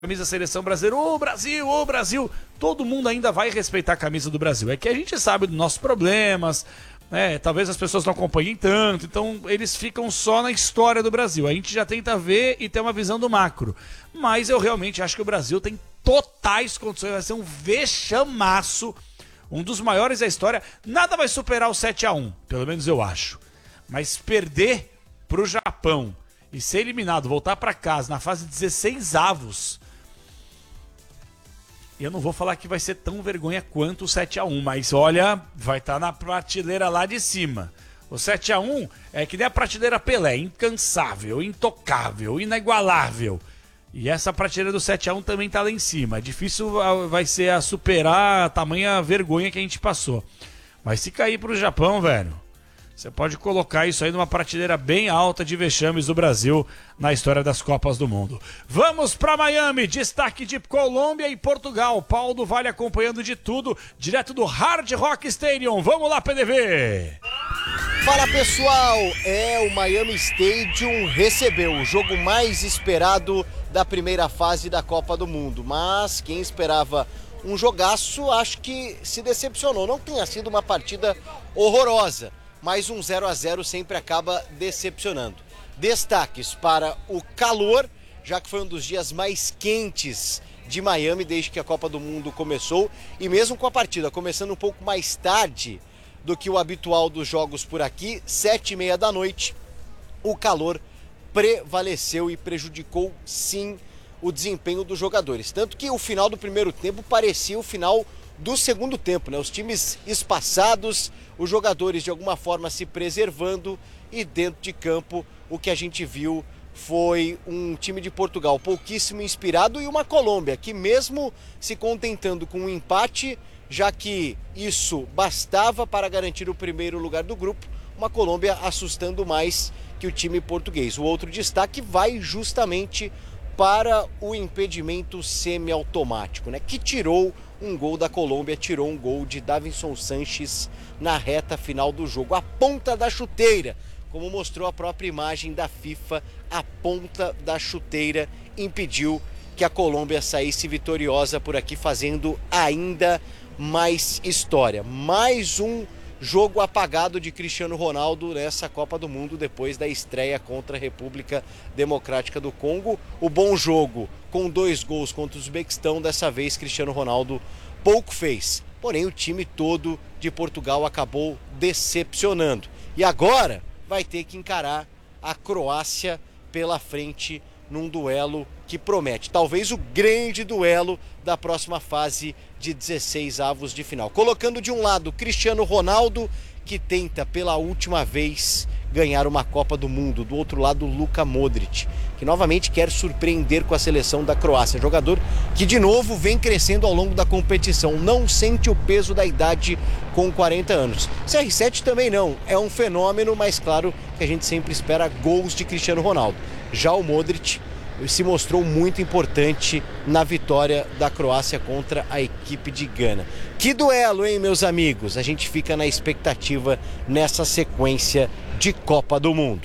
Camisa da Seleção Brasileira, ô Brasil, todo mundo ainda vai respeitar a camisa do Brasil. É que a gente sabe dos nossos problemas, né? Talvez as pessoas não acompanhem tanto, então eles ficam só na história do Brasil. A gente já tenta ver e ter uma visão do macro. Mas eu realmente acho que o Brasil tem totais condições, vai ser um vexamaço, um dos maiores da história. Nada vai superar o 7-1, pelo menos eu acho. Mas perder pro Japão e ser eliminado, voltar para casa na fase 16avos, eu não vou falar que vai ser tão vergonha quanto o 7-1, mas olha, vai estar na prateleira lá de cima. O 7-1 é que nem a prateleira Pelé, incansável, intocável, inigualável. E essa prateleira do 7-1 também tá lá em cima. Difícil vai ser a superar a tamanha vergonha que a gente passou. Mas se cair pro Japão, velho, você pode colocar isso aí numa prateleira bem alta de vexames do Brasil na história das Copas do Mundo. Vamos para Miami, destaque de Colômbia e Portugal. Paulo do Vale acompanhando de tudo, direto do Hard Rock Stadium. Vamos lá, PDV! Fala pessoal, o Miami Stadium recebeu o jogo mais esperado da primeira fase da Copa do Mundo. Mas quem esperava um jogaço, acho que se decepcionou. Não tenha sido uma partida horrorosa, mas um 0-0 sempre acaba decepcionando. Destaques para o calor, já que foi um dos dias mais quentes de Miami desde que a Copa do Mundo começou, e mesmo com a partida começando um pouco mais tarde do que o habitual dos jogos por aqui, 7h30 da noite, o calor prevaleceu e prejudicou sim o desempenho dos jogadores. Tanto que o final do primeiro tempo parecia o final do segundo tempo, né? Os times espaçados, os jogadores de alguma forma se preservando, e dentro de campo o que a gente viu foi um time de Portugal pouquíssimo inspirado e uma Colômbia que, mesmo se contentando com um empate, já que isso bastava para garantir o primeiro lugar do grupo, uma Colômbia assustando mais que o time português. O outro destaque vai justamente para o impedimento semiautomático, né? Que tirou um gol da Colômbia, tirou um gol de Davinson Sánchez na reta final do jogo. A ponta da chuteira, como mostrou a própria imagem da FIFA, a ponta da chuteira impediu que a Colômbia saísse vitoriosa por aqui, fazendo ainda mais história. Mais um jogo apagado de Cristiano Ronaldo nessa Copa do Mundo depois da estreia contra a República Democrática do Congo. O bom jogo com 2 gols contra o Uzbequistão, dessa vez Cristiano Ronaldo pouco fez. Porém, o time todo de Portugal acabou decepcionando. E agora vai ter que encarar a Croácia pela frente num duelo que promete. Talvez o grande duelo da próxima fase de 16avos de final. Colocando de um lado Cristiano Ronaldo, que tenta pela última vez ganhar uma Copa do Mundo. Do outro lado, Luka Modric, que novamente quer surpreender com a seleção da Croácia. Jogador que de novo vem crescendo ao longo da competição. Não sente o peso da idade com 40 anos. CR7 também não. É um fenômeno, mas claro que a gente sempre espera gols de Cristiano Ronaldo. Já o Modric se mostrou muito importante na vitória da Croácia contra a equipe de Gana. Que duelo, hein, meus amigos? A gente fica na expectativa nessa sequência de Copa do Mundo.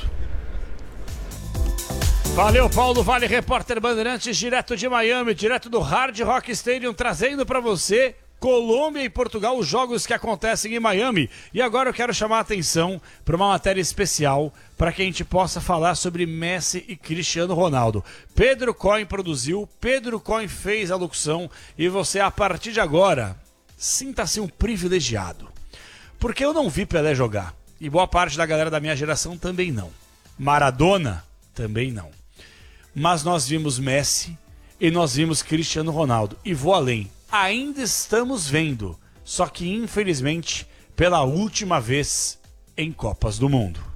Valeu, Paulo Vale, repórter Bandeirantes, direto de Miami, direto do Hard Rock Stadium, trazendo para você Colômbia e Portugal, os jogos que acontecem em Miami. E agora eu quero chamar a atenção para uma matéria especial para que a gente possa falar sobre Messi e Cristiano Ronaldo. Pedro Cohen produziu, Pedro Cohen fez a locução, e você, a partir de agora, sinta-se um privilegiado. Porque eu não vi Pelé jogar, e boa parte da galera da minha geração também não. Maradona também não. Mas nós vimos Messi e nós vimos Cristiano Ronaldo. E vou além. Ainda estamos vendo, só que infelizmente pela última vez em Copas do Mundo.